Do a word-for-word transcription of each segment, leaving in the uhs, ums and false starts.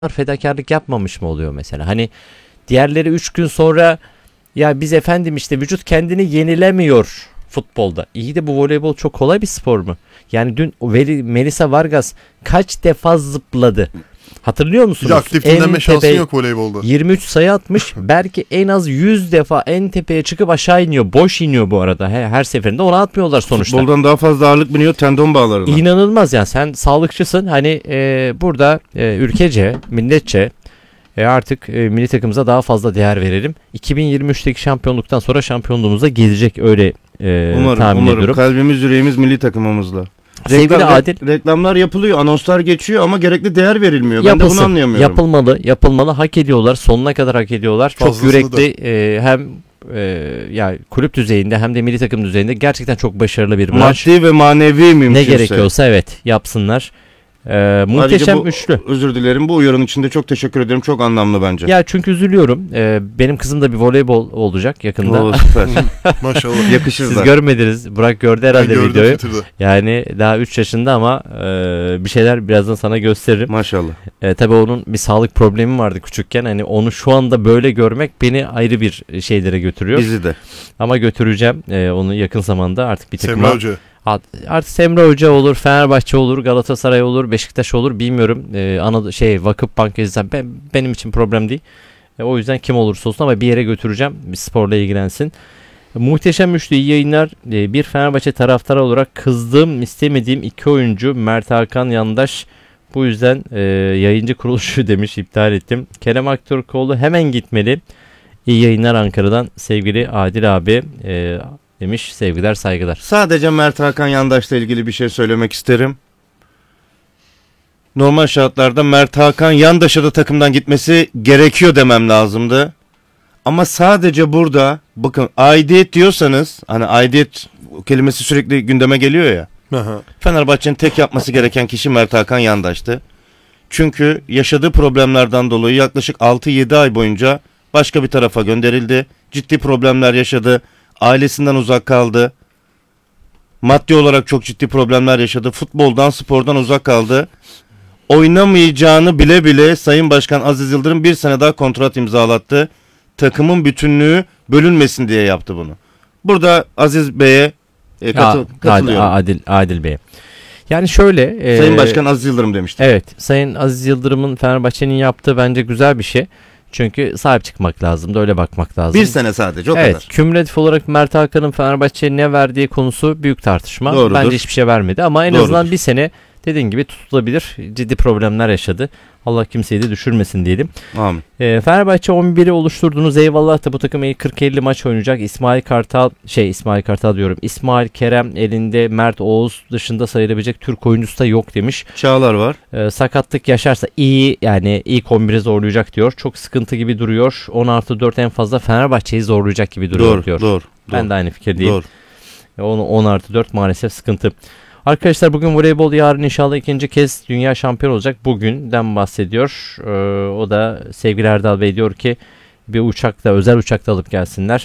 fedakarlık yapmamış mı oluyor mesela? Hani diğerleri üç gün sonra ya biz efendim işte vücut kendini yenilemiyor futbolda. İyi de bu voleybol çok kolay bir spor mu? Yani dün Veli- Melissa Vargas kaç defa zıpladı? Hatırlıyor musunuz? Hiç aktif En dinlenme şansın tepe- yok voleybolda. yirmi üç sayı atmış. Belki en az yüz defa en tepeye çıkıp aşağı iniyor. Boş iniyor bu arada. Her, her seferinde ona atmıyorlar sonuçta. Futboldan daha fazla ağırlık biniyor tendon bağlarına. İnanılmaz yani, sen sağlıkçısın. Hani e, burada e, ülkece, milletçe e, artık e, milli takımımıza daha fazla değer verelim. iki bin yirmi üçteki şampiyonluktan sonra şampiyonluğumuza gelecek, öyle e, umarım, tahmin umarım. ediyorum. Kalbimiz yüreğimiz milli takımımızla. Sevgili Reklam- Adil, reklamlar yapılıyor, anonslar geçiyor ama gerekli değer verilmiyor. Ben yapılsın, de bunu anlayamıyorum. yapılmalı, yapılmalı, hak ediyorlar, sonuna kadar hak ediyorlar. Çok Fazlasını yürekli, e, hem e, yani kulüp düzeyinde hem de milli takım düzeyinde gerçekten çok başarılı bir branş. Maddi ve manevi mümkünse. Ne gerekiyorsa evet yapsınlar. E, muhteşem bu, üçlü. Özür dilerim, bu uyarın için de çok teşekkür ederim. Çok anlamlı bence. Ya çünkü üzülüyorum. Ee, benim kızım da bir voleybol olacak yakında. Oo, süper. Maşallah. Yakışır Siz da. görmediniz. Burak gördü Ben herhalde gördüm videoyu. Twitter'da. Yani daha üç yaşında ama e, bir şeyler birazdan sana gösteririm. Maşallah. E, tabii onun bir sağlık problemi vardı küçükken. Hani onu şu anda böyle görmek beni ayrı bir şeylere götürüyor. Bizi de. Ama götüreceğim e, onu yakın zamanda artık bir Semra takıma. Hoca. Artık Semra Hoca olur, Fenerbahçe olur, Galatasaray olur, Beşiktaş olur, bilmiyorum. Ee, Anadolu şey Vakıfbank Eczane ben, benim için problem değil. E, o yüzden kim olursa olsun ama bir yere götüreceğim. Bir sporla ilgilensin. Muhteşem üçlü, iyi yayınlar. Ee, bir Fenerbahçe taraftarı olarak kızdığım, istemediğim iki oyuncu Mert Hakan Yandaş. Bu yüzden e, yayıncı kuruluşu demiş, iptal ettim. Kerem Aktürkoğlu hemen gitmeli. İyi yayınlar Ankara'dan sevgili Adil abi e, demiş, sevgiler saygılar. Sadece Mert Hakan Yandaş'la ilgili bir şey söylemek isterim. Normal şartlarda Mert Hakan Yandaş'a da takımdan gitmesi gerekiyor demem lazımdı. Ama sadece burada bakın, aidiyet diyorsanız, hani aidiyet kelimesi sürekli gündeme geliyor ya. Aha. Fenerbahçe'nin tek yapması gereken kişi Mert Hakan Yandaş'tı. Çünkü yaşadığı problemlerden dolayı yaklaşık altı yedi ay boyunca başka bir tarafa gönderildi. Ciddi problemler yaşadı. Ailesinden uzak kaldı. Maddi olarak çok ciddi problemler yaşadı. Futboldan, spordan uzak kaldı. Oynamayacağını bile bile Sayın Başkan Aziz Yıldırım bir sene daha kontrat imzalattı. Takımın bütünlüğü bölünmesin diye yaptı bunu. Burada Aziz Bey'e e, katı, Aa, katılıyorum. Adil, Adil Bey. Yani şöyle. E, Sayın Başkan Aziz Yıldırım demişti. Evet. Sayın Aziz Yıldırım'ın Fenerbahçe'nin yaptığı bence güzel bir şey. Çünkü sahip çıkmak lazım da öyle bakmak lazım. Bir sene sadece o evet, kadar. kümülatif olarak Mert Hakan'ın Fenerbahçe'ye ne verdiği konusu büyük tartışma. Doğrudur. Bence hiçbir şey vermedi ama en Doğrudur. azından bir sene dediğin gibi tutulabilir. Ciddi problemler yaşadı. Allah kimseyi de düşürmesin diyelim. Amin. E, Fenerbahçe on biri oluşturdunuz. Eyvallah da bu takım kırk elli maç oynayacak. İsmail Kartal şey İsmail Kartal diyorum. İsmail Kerem elinde, Mert Oğuz dışında sayılabilecek Türk oyuncusu da yok demiş. Çağlar var. E, sakatlık yaşarsa iyi, yani ilk on bire zorlayacak diyor. Çok sıkıntı gibi duruyor. on artı dört en fazla Fenerbahçe'yi zorlayacak gibi duruyor Doğru, diyor. doğru. Ben doğru. de aynı fikirdeyim. Doğru. E, on, on artı dört maalesef sıkıntı. Arkadaşlar bugün voleybol, yarın inşallah ikinci kez dünya şampiyon olacak. Bugünden bahsediyor. Ee, o da sevgili Erdal Bey diyor ki bir uçakta, özel uçakta alıp gelsinler.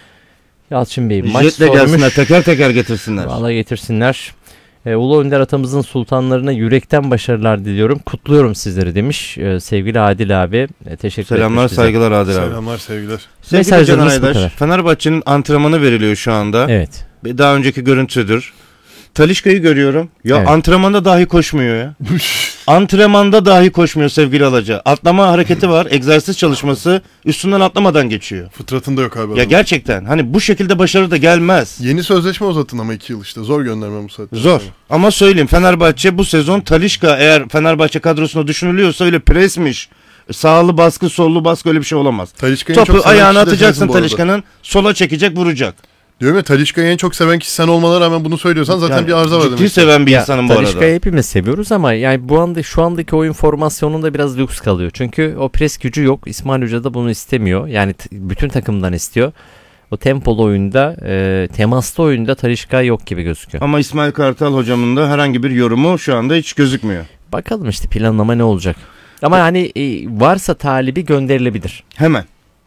Yalçın Bey maç Jetle sormuş. gelsinler, teker teker getirsinler. Valla getirsinler. Ee, Ulu Önder atamızın sultanlarına yürekten başarılar diliyorum. Kutluyorum sizleri demiş ee, sevgili Adil abi. Ee, teşekkür ederim. Selamlar, saygılar Adil abi. Selamlar, sevgiler. Sevgili Mesajlarınız Can bu Aydaş, kadar. Fenerbahçe'nin antrenmanı veriliyor şu anda. Evet. Daha önceki görüntüdür. Talişka'yı görüyorum. Ya Evet. antrenmanda dahi koşmuyor ya. Antrenmanda dahi koşmuyor sevgili Alaca. Atlama hareketi var, egzersiz çalışması, üstünden atlamadan geçiyor. Fıtratında yok abi. Ya adamın. gerçekten hani bu şekilde başarı da gelmez. Yeni sözleşme uzatın ama iki yıl işte. Zor gönderme bu saatten Zor. sonra. Ama söyleyeyim, Fenerbahçe bu sezon Talişka eğer Fenerbahçe kadrosunda düşünülüyorsa öyle presmiş, sağlı baskı, sollu baskı, öyle bir şey olamaz. Talisca'yı en çok Topu seven ayağına kişi de atacaksın sensin bu arada. Talişka'nın, sola çekecek, vuracak. Diyorum ya, Talisca'yı en çok seven kişi sen olmana rağmen bunu söylüyorsan zaten Yani bir arıza var ciddi demek. seven bir Ya, insanım bu arada. Talisca'yı hepimiz seviyoruz ama yani bu anda şu andaki oyun formasyonunda biraz lüks kalıyor. Çünkü o pres gücü yok. İsmail Hoca da bunu istemiyor. Yani t- bütün takımdan istiyor. O tempolu oyunda, e, temaslı oyunda Talisca yok gibi gözüküyor. Ama İsmail Kartal hocamın da herhangi bir yorumu şu anda hiç gözükmüyor. Bakalım işte planlama ne olacak. Ama hani e, varsa talibi gönderilebilir. Hemen.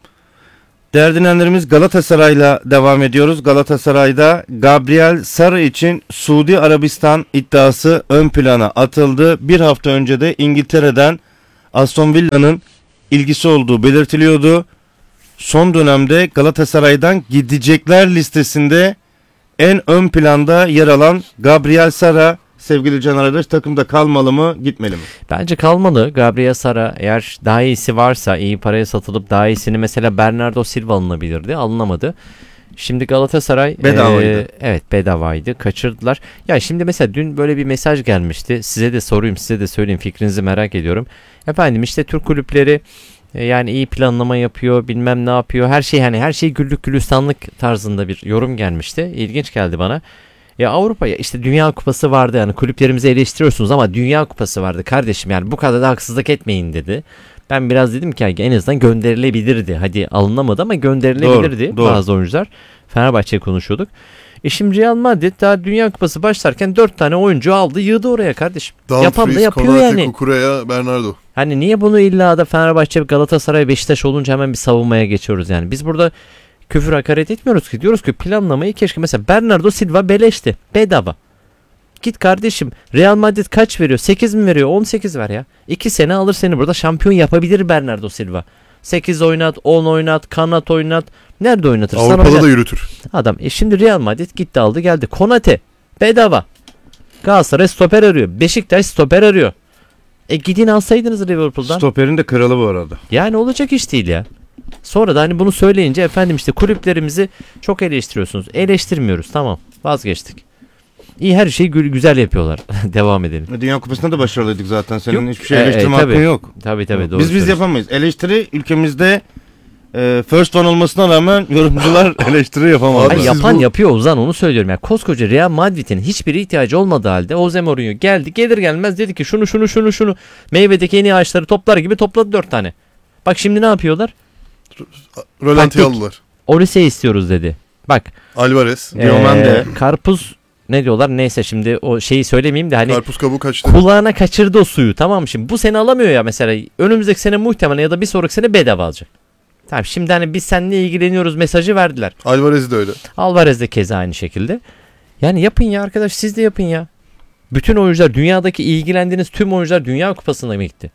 Değerli dinleyenlerimiz, Galatasaray'la devam ediyoruz. Galatasaray'da Gabriel Sarı için Suudi Arabistan iddiası ön plana atıldı. Bir hafta önce de İngiltere'den Aston Villa'nın ilgisi olduğu belirtiliyordu. Son dönemde Galatasaray'dan gidecekler listesinde en ön planda yer alan Gabriel Sara, sevgili Can Arkadaş, takımda kalmalı mı, gitmeli mi? Bence kalmalı. Gabriel Sara, eğer daha iyisi varsa, iyi paraya satılıp daha iyisini, mesela Bernardo Silva alınabilirdi. Alınamadı. Şimdi Galatasaray Bedavaydı. e, evet bedavaydı. Kaçırdılar. Ya şimdi mesela dün böyle bir mesaj gelmişti. Size de sorayım, size de söyleyeyim, fikrinizi merak ediyorum. Efendim işte Türk kulüpleri e, yani iyi planlama yapıyor, bilmem ne yapıyor. Her şey, hani her şey güllük gülistanlık tarzında bir yorum gelmişti. İlginç geldi bana. Ya Avrupa'ya işte Dünya Kupası vardı, yani kulüplerimizi eleştiriyorsunuz ama Dünya Kupası vardı kardeşim, yani bu kadar da haksızlık etmeyin dedi. Ben biraz dedim ki en azından gönderilebilirdi. Hadi alınamadı ama gönderilebilirdi Doğru, doğru. bazı oyuncular. Fenerbahçe'yi konuşuyorduk. E şimdi Real Madrid daha Dünya Kupası başlarken dört tane oyuncu aldı, yığdı oraya kardeşim. Yapan da Dumfries, yapıyor Konate, yani. Kukureya, Bernardo. Hani niye bunu illa da Fenerbahçe, Galatasaray, Beşiktaş olunca hemen bir savunmaya geçiyoruz yani. Biz burada küfür hakaret etmiyoruz ki. Diyoruz ki planlamayı keşke, mesela Bernardo Silva beleşti. Bedava. Git kardeşim, Real Madrid kaç veriyor? sekiz mi veriyor? on sekiz ver ya. iki sene alır seni burada, şampiyon yapabilir Bernardo Silva. sekiz oynat, on oynat, kanat oynat. Nerede oynatırsan Avrupa'da oynat. da yürütür. Adam e şimdi Real Madrid gitti aldı geldi. Konate bedava. Galatasaray stoper arıyor. Beşiktaş stoper arıyor. E gidin alsaydınız Liverpool'dan. Stoperin de kralı bu arada. Yani olacak iş değil ya. Sonra da hani bunu söyleyince efendim işte kulüplerimizi çok eleştiriyorsunuz. Eleştirmiyoruz, tamam, vazgeçtik. İyi, her şeyi gü- güzel yapıyorlar. Devam edelim. Dünya Kupası'nda da başarılıydık zaten. Senin Yok. hiçbir şey E, eleştirme e, hakkın tabii. yok. Tabii tabii, doğru Biz biz söylüyorsun. yapamayız. Eleştiri ülkemizde e, first one olmasına rağmen yorumcular eleştiri yapamaz. Abi Ay, siz yapan bu- yapıyor Ozan, onu söylüyorum. Yani koskoca Real Madrid'in hiçbiri ihtiyacı olmadığı halde Jose Mourinho geldi, gelir gelmez dedi ki şunu şunu şunu şunu, meyvedeki en iyi ağaçları toplar gibi topladı dört tane. Bak şimdi ne yapıyorlar? Rölantiye Taktik. aldılar. Olise istiyoruz dedi. Bak. Alvarez. Ee, Diomande. karpuz ne diyorlar, neyse şimdi o şeyi söylemeyeyim de hani Karpuz kabuğu kaçtı. kulağına kaçırdı o suyu, tamam mı? Şimdi bu sene alamıyor ya, mesela önümüzdeki sene muhtemelen ya da bir sonraki sene bedava alacak. Tamam, şimdi hani biz seninle ilgileniyoruz mesajı verdiler. Alvarez de öyle. Alvarez de keza aynı şekilde. Yani yapın ya arkadaş, siz de yapın ya. Bütün oyuncular, dünyadaki ilgilendiğiniz tüm oyuncular Dünya Kupası'na mı gitti?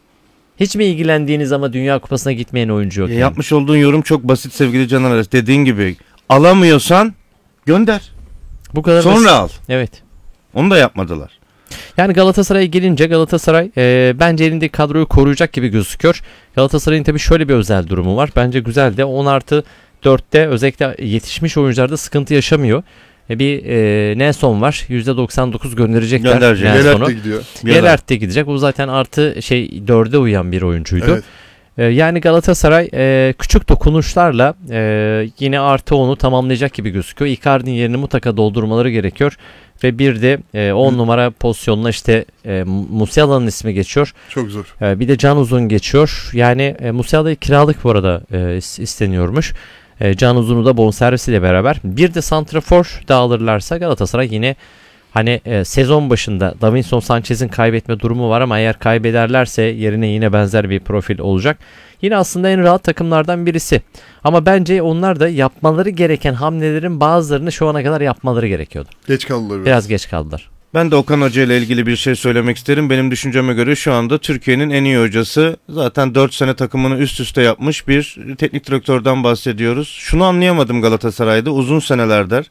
Hiç mi ilgilendiğiniz ama Dünya Kupası'na gitmeyen oyuncu yok? Ya yani? yapmış olduğun yorum çok basit sevgili Can Aras. Dediğin gibi alamıyorsan gönder. Bu kadar Sonra basit. al. Evet. Onu da yapmadılar. Yani Galatasaray'a gelince Galatasaray e, bence elindeki kadroyu koruyacak gibi gözüküyor. Galatasaray'ın tabii şöyle bir özel durumu var. Bence güzel de on artı dörtte özellikle yetişmiş oyuncularda sıkıntı yaşamıyor. E, bir e, Nelson var. yüzde doksan dokuz gönderecekler Gönderecek. Nelson'u. Gelert de gidiyor. Gelert de gidecek. O zaten artı şey dörde uyan bir oyuncuydu. Evet. E, yani Galatasaray e, küçük dokunuşlarla e, yine artı onu tamamlayacak gibi gözüküyor. Icardi'nin yerini mutlaka doldurmaları gerekiyor. Ve bir de e, on numara pozisyonuna işte e, Musiala'nın ismi geçiyor. Çok zor. E, bir de Can Uzun geçiyor. Yani e, Musiala'yı kiralık bu arada e, is- isteniyormuş. E, Can Uzun'u da bonservisiyle beraber. Bir de santrafor da alırlarsa Galatasaray yine hani e, sezon başında Davinson Sanchez'in kaybetme durumu var ama eğer kaybederlerse yerine yine benzer bir profil olacak. Yine aslında en rahat takımlardan birisi. Ama bence onlar da yapmaları gereken hamlelerin bazılarını şu ana kadar yapmaları gerekiyordu. Geç kaldılar biraz. Biraz geç kaldılar. Ben de Okan Hoca ile ilgili bir şey söylemek isterim. Benim düşünceme göre şu anda Türkiye'nin en iyi hocası. Zaten dört sene takımını üst üste yapmış bir teknik direktörden bahsediyoruz. Şunu anlayamadım Galatasaray'da uzun senelerdir.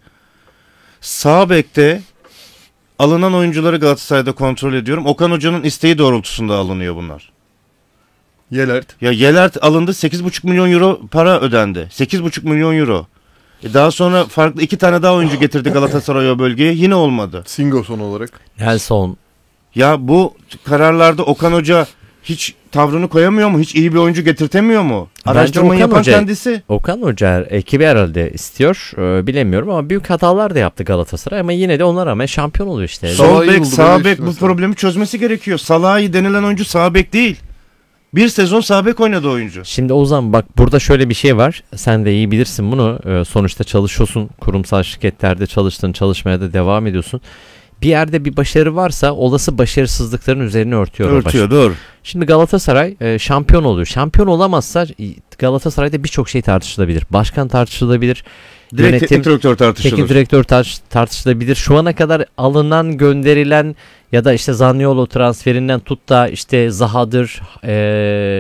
Sağ bekte alınan oyuncuları Galatasaray'da kontrol ediyorum. Okan Hoca'nın isteği doğrultusunda alınıyor bunlar. Gelert. Ya Gelert alındı, sekiz buçuk milyon euro para ödendi. sekiz buçuk milyon euro. E daha sonra farklı iki tane daha oyuncu getirdi Galatasaray o bölgeye. Yine olmadı. Singo son olarak. Nelson. Ya bu kararlarda Okan Hoca hiç tavrını koyamıyor mu? Hiç iyi bir oyuncu getirtemiyor mu? Bence Araştırmayı Okan yapan Hoca- kendisi. Okan Hoca ekibi herhalde istiyor. Ee, bilemiyorum ama büyük hatalar da yaptı Galatasaray ama yine de ona rağmen şampiyon oluyor işte. Sol- Sol Salah'ı bek, buldu, sağ böyle bek bu mesela. problemi çözmesi gerekiyor. Salah'ı denilen oyuncu sağ bek değil. Bir sezon sağ bek oynadı oyuncu. Şimdi Ozan bak, burada şöyle bir şey var. Sen de iyi bilirsin bunu. Ee, sonuçta çalışıyorsun. Kurumsal şirketlerde çalıştın. Çalışmaya da devam ediyorsun. bir yerde bir başarı varsa olası başarısızlıkların üzerine örtüyor. o Örtüyor başarı. doğru. Şimdi Galatasaray e, şampiyon oluyor. Şampiyon olamazsa e, Galatasaray'da birçok şey tartışılabilir. Başkan tartışılabilir. Direkt Yönetim, teknik direktör tartışılır. teknik direktör tartış- tartışılabilir. Şu ana kadar alınan, gönderilen ya da işte Zaniolo transferinden tut da işte Zaha'dır, e,